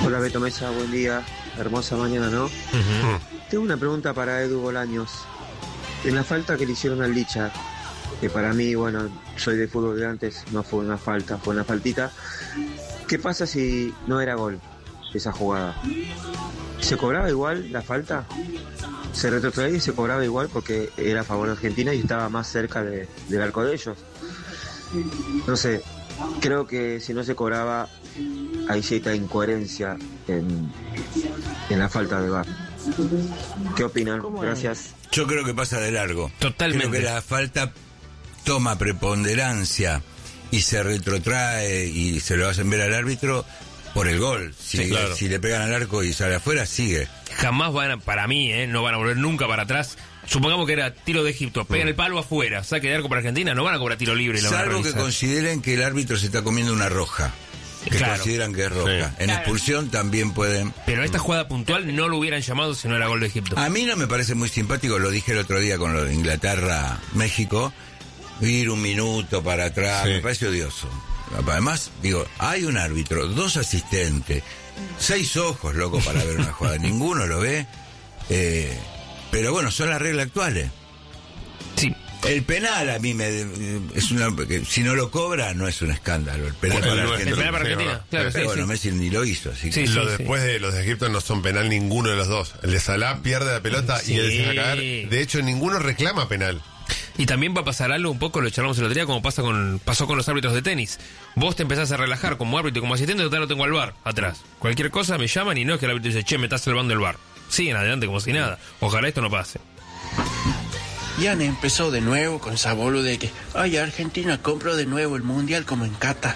Hola Beto Mesa, buen día, hermosa mañana, ¿no? Tengo una pregunta para Edu Bolaños. En la falta que le hicieron al Licha, que para mí, bueno, soy de fútbol de antes, no fue una falta, fue una faltita. ¿Qué pasa si no era gol esa jugada? ¿Se cobraba igual la falta? ¿Se retrotraía y se cobraba igual porque era a favor de Argentina y estaba más cerca del arco de ellos? No sé, creo que si no se cobraba, hay cierta incoherencia en la falta de VAR. ¿Qué opinan? Gracias. Yo creo que pasa de largo. Totalmente. Creo que la falta toma preponderancia y se retrotrae y se lo hacen ver al árbitro por el gol. Si le pegan al arco y sale afuera, sigue. Jamás para mí, no van a volver nunca para atrás. Supongamos que era tiro de Egipto, pegan el palo afuera, saque de arco para Argentina, no van a cobrar tiro libre. Salvo que consideren que el árbitro se está comiendo una roja. Que consideran que es roja. En expulsión también pueden. Pero esta jugada puntual no lo hubieran llamado si no era gol de Egipto. A mí no me parece muy simpático, lo dije el otro día con lo de Inglaterra-México, ir un minuto para atrás, me parece odioso. Además, digo, hay un árbitro, 2 asistentes, 6 ojos, loco, para ver una jugada. Ninguno lo ve. Pero bueno, son las reglas actuales. Sí. El penal a mí es una, si no lo cobra no es un escándalo. El penal para Argentina. El penal para Argentina, claro, pero bueno, Messi ni lo hizo, así que después de los de Egipto no son penal ninguno de los dos. El de Salah pierde la pelota y el de deja caer. De hecho, ninguno reclama penal. Y también va a pasar algo, un poco lo charlamos el otro día, como pasó con los árbitros de tenis. Vos te empezás a relajar como árbitro y como asistente, total, lo tengo al VAR atrás. Cualquier cosa me llaman y no es que el árbitro dice, che, me estás salvando el VAR. Siguen adelante como si nada. Ojalá esto no pase. Jan empezó de nuevo con esa bolo de que, ay, Argentina compró de nuevo el mundial como en Qatar.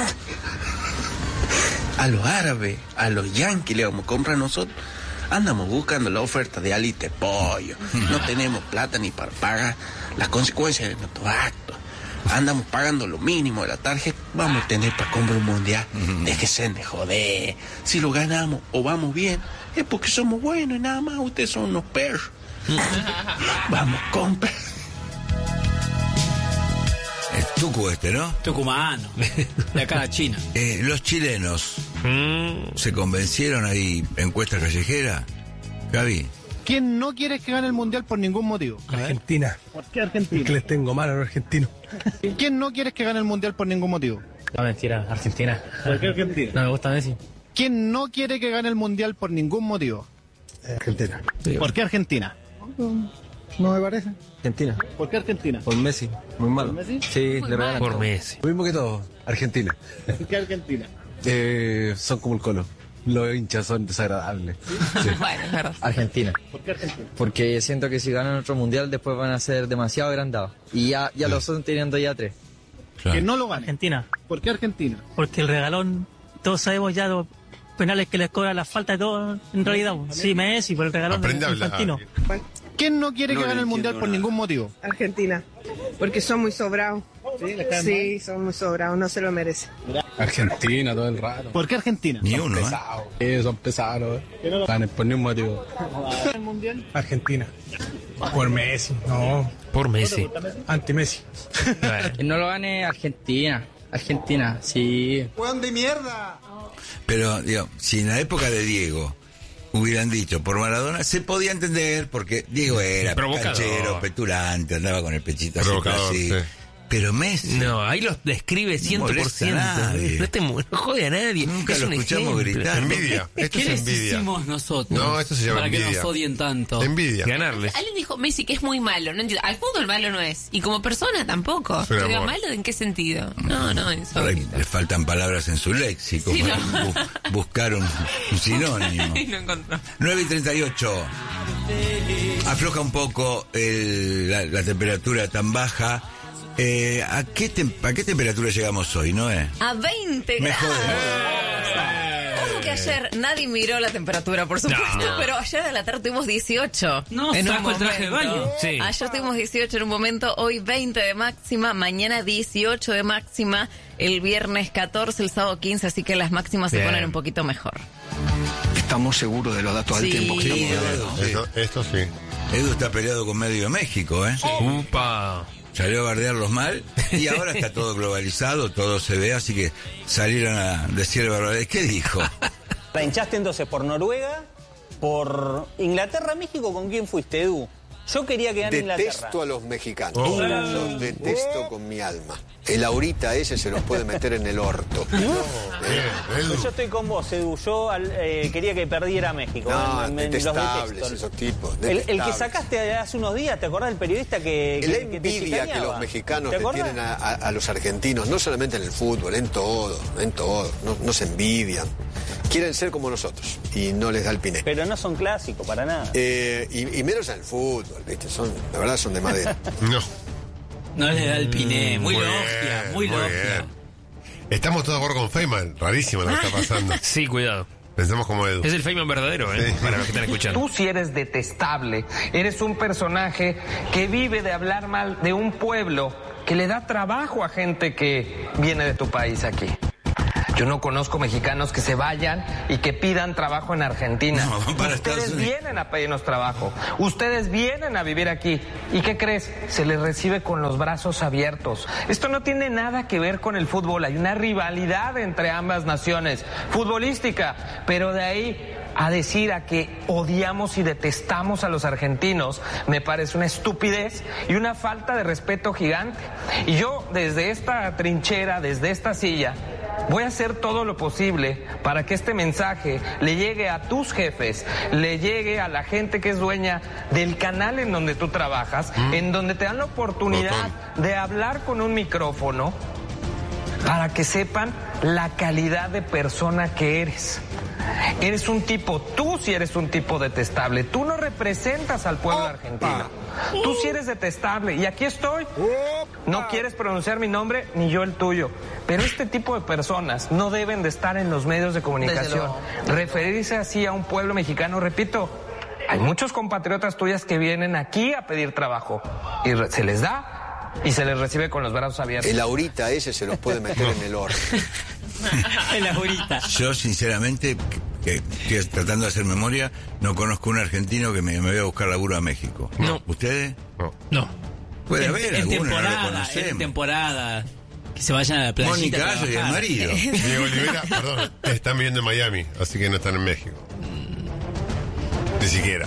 A los árabes, a los yanquis le vamos a comprar nosotros. Andamos buscando la oferta de alite pollo. No tenemos plata ni para pagar las consecuencias de nuestros actos. Andamos pagando lo mínimo de la tarjeta. Vamos a tener para comprar un mundial. Déjense de joder. Si lo ganamos o vamos bien, es porque somos buenos y nada más. Ustedes son unos perros. Vamos, compra. Es Tucu ¿no? Tucumano, de acá a China. Los chilenos se convencieron ahí, encuesta callejera, Gaby. ¿Quién no quiere que gane el mundial por ningún motivo? Argentina. ¿Por qué Argentina? Es que les tengo mal a los argentinos. ¿Quién no quiere que gane el mundial por ningún motivo? No, mentira, Argentina. ¿Por qué Argentina? No me gusta Messi. ¿Quién no quiere que gane el mundial por ningún motivo? Argentina. ¿Por qué Argentina? No me parece. Argentina. ¿Por qué Argentina? Por Messi. Muy malo. ¿Por Messi? Sí, le regalan Por todo. Messi. Lo mismo que todo. Argentina. ¿Por qué Argentina? Son como el Colo. Los hinchas son desagradables. Sí. Bueno, es verdad. Argentina. ¿Por qué Argentina? Porque siento que si ganan otro mundial después van a ser demasiado agrandados. Y ya lo son teniendo ya 3. Claro. Que no lo gane. Argentina. ¿Por qué Argentina? Porque el regalón, todos sabemos ya los penales que les cobra la falta de todo, en realidad. Sí, Messi, por el regalón Aprende a hablar. infantino. ¿Quién no quiere que gane el mundial por ningún motivo? Argentina. Porque son muy sobrados. Sí, son muy sobrados, no se lo merecen. Argentina todo el rato. ¿Por qué Argentina? Ni uno, Pesados. Son pesados. Ganen por ningún motivo. ¿El mundial? Argentina. Por Messi. No. Por Messi. Anti-Messi. Que no lo gane Argentina. Argentina, sí. ¡Juan de mierda! Pero, digo, si en la época de Diego hubieran dicho por Maradona, se podía entender porque Diego era Provocador. canchero, petulante, andaba con el pechito así. Provocador, sí. Pero Messi No, ahí los describe 100%. molesta a nadie. No jode a nadie. Nunca Es lo un escuchamos ejemplo. gritar. Envidia. Esto ¿Qué es les envidia. hicimos nosotros? No, esto se llama para que envidia. nos odien tanto. Envidia. Ganarles. Alguien dijo Messi que es muy malo. No entiendo. Al fútbol malo no es. Y como persona tampoco. Pero Pero amor. malo, ¿en qué sentido? No, eso. Por ahí le faltan palabras en su léxico Sí, para no. buscar un sinónimo. No encontró. 9:38. Afloja un poco la temperatura tan baja. ¿A qué temperatura llegamos hoy, Noé? A 20 Me grados. jode. Ojo que ayer nadie miró la temperatura, por supuesto, No. pero ayer a la tarde tuvimos 18. No, en un trajo el traje de momento. baño. Sí. Ayer tuvimos 18 en un momento, hoy 20 de máxima, mañana 18 de máxima, el viernes 14, el sábado 15, así que las máximas Bien. se ponen un poquito mejor. Estamos seguros de los datos Sí. del tiempo que estamos Sí, dando. Esto sí. Edu está peleado con medio México, ¿eh? Upa. Salió a bardearlos mal y ahora está todo globalizado, todo se ve, así que salieron a decir barbaridades. ¿Qué dijo? ¿La hinchaste entonces por Noruega, por Inglaterra, México? ¿Con quién fuiste, Edu? Yo quería que gane Inglaterra. Detesto a los mexicanos. Los detesto con mi alma. El Aurita ese se los puede meter en el orto. Pues yo estoy con vos, Edu. Yo quería que perdiera México. No, los detestables detesto. esos tipos. El que sacaste hace unos días, ¿te acordás del periodista que la te envidia que los mexicanos le tienen a los argentinos, no solamente en el fútbol, en todo. No se envidian. Quieren ser como nosotros y no les da el piné. Pero no son clásicos para nada. Y menos en el fútbol, ¿viste? La verdad son de madera. No les da el piné. Muy logia. Estamos todos de acuerdo con Feynman. Rarísimo lo que está pasando. Sí, cuidado. Pensamos como Edu. Es el Feynman verdadero, ¿eh? Sí. Para los que están escuchando. Tú sí eres detestable. Eres un personaje que vive de hablar mal de un pueblo que le da trabajo a gente que viene de tu país aquí. Yo no conozco mexicanos que se vayan y que pidan trabajo en Argentina. Ustedes vienen a pedirnos trabajo. Ustedes vienen a vivir aquí. ¿Y qué crees? Se les recibe con los brazos abiertos. Esto no tiene nada que ver con el fútbol. Hay una rivalidad entre ambas naciones, futbolística. Pero de ahí a decir a que odiamos y detestamos a los argentinos, me parece una estupidez y una falta de respeto gigante. Y yo, desde esta trinchera, desde esta silla, voy a hacer todo lo posible para que este mensaje le llegue a tus jefes, le llegue a la gente que es dueña del canal en donde tú trabajas, en donde te dan la oportunidad de hablar con un micrófono, para que sepan la calidad de persona que eres. Eres un tipo, tú sí eres un tipo detestable. Tú no representas al pueblo argentino. Tú sí eres detestable. Y aquí estoy. No quieres pronunciar mi nombre, ni yo el tuyo. Pero este tipo de personas no deben de estar en los medios de comunicación. Referirse así a un pueblo mexicano, repito, hay muchos compatriotas tuyas que vienen aquí a pedir trabajo. Y se les da y se les recibe con los brazos abiertos. El Aurita ese se los puede meter en el orto. El Aurita. Yo, sinceramente, que estoy tratando de hacer memoria, no conozco un argentino que me vaya a buscar laburo a México. No. ¿Ustedes? No. Puede haber alguno, no lo En conocemos. temporada. Que se vayan a la playa. Mónica Ayo y el marido. Diego Olivera, perdón, están viviendo en Miami, así que no están en México. Ni siquiera.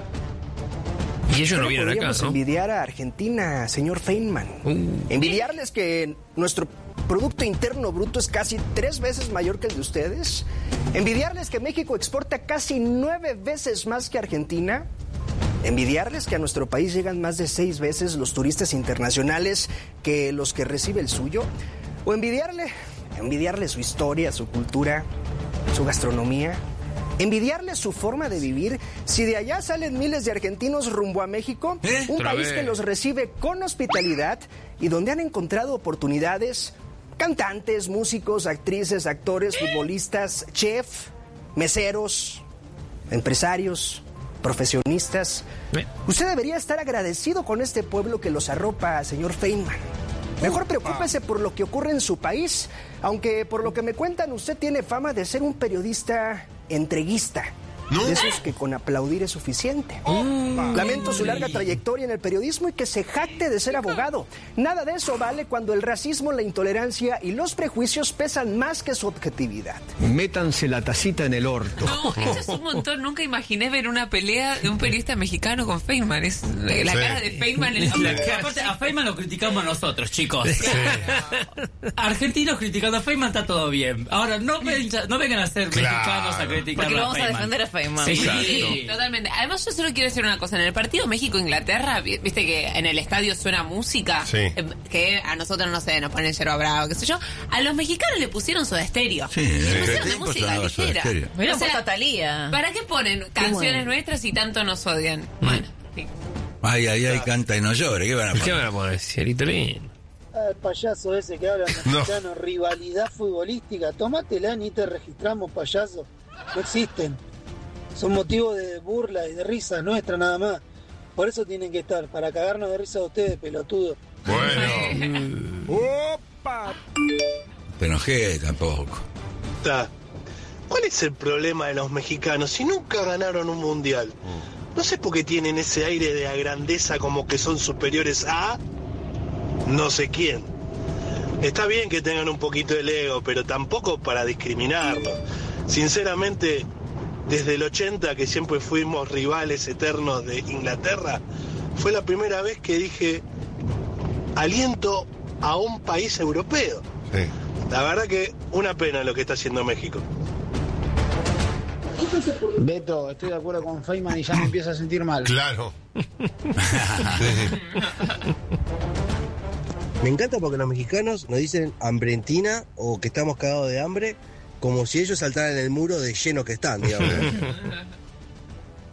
Y ellos no vienen acá, podríamos ¿no? envidiar a Argentina, señor Feynman. Envidiarles que nuestro Producto Interno Bruto es casi 3 veces mayor que el de ustedes. Envidiarles que México exporta casi 9 veces más que Argentina. Envidiarles que a nuestro país llegan más de 6 veces los turistas internacionales que los que recibe el suyo. O envidiarle su historia, su cultura, su gastronomía. Envidiarles su forma de vivir. Si de allá salen miles de argentinos rumbo a México, un país que los recibe con hospitalidad y donde han encontrado oportunidades, cantantes, músicos, actrices, actores, futbolistas, chef, meseros, empresarios, profesionistas. Usted debería estar agradecido con este pueblo que los arropa, señor Feynman. Mejor preocúpese por lo que ocurre en su país, aunque por lo que me cuentan usted tiene fama de ser un periodista entreguista. De esos que con aplaudir es suficiente. Lamento su larga trayectoria en el periodismo y que se jacte de ser abogado. Nada de eso vale cuando el racismo, la intolerancia y los prejuicios pesan más que su objetividad. Métanse la tacita en el orto. No, eso es un montón. Nunca imaginé ver una pelea de un periodista mexicano con Feynman. Es la cara de Feynman. Aparte, a Feynman lo criticamos nosotros, chicos. Argentinos criticando a Feynman está todo bien. Ahora, no vengan a ser mexicanos a criticar a Feynman. Porque lo vamos a defender a Feynman. Sí, totalmente. Además, yo solo quiero decir una cosa. En el partido México-Inglaterra, viste que en el estadio suena música, que a nosotros, no sé, nos ponen Yerba Brava, qué sé yo. A los mexicanos le pusieron Soda Stereo. Sí, le pusieron de música ligera. O sea, Talía. ¿Para qué ponen canciones nuestras y tanto nos odian? Bueno, sí. Ay, canta y no llore. ¿Qué van a poner? Cielito lindo. El payaso ese que habla mexicano, rivalidad futbolística. Tómatela, ni te registramos, payaso. No existen. Son motivos de burla y de risa nuestra nada más. Por eso tienen que estar, para cagarnos de risa a ustedes, pelotudos. Bueno. ¡Opa! Te enojé tampoco. ¿Cuál es el problema de los mexicanos si nunca ganaron un mundial? No sé por qué tienen ese aire de grandeza como que son superiores a no sé quién. Está bien que tengan un poquito de ego, pero tampoco para discriminarlos. Sinceramente, desde el 80, que siempre fuimos rivales eternos de Inglaterra, fue la primera vez que dije, aliento a un país europeo. Sí. La verdad que una pena lo que está haciendo México. Beto, estoy de acuerdo con Feynman y ya me empieza a sentir mal. Claro. Me encanta porque los mexicanos nos dicen hambrentina o que estamos cagados de hambre, como si ellos saltaran el muro de lleno que están, digamos.